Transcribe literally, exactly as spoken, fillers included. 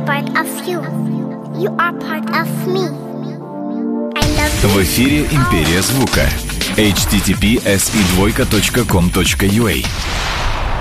part of you. You are part of me. I love you. В эфире «Империя звука». эйч ти ти пи эс и двойка точка ком точка ю а.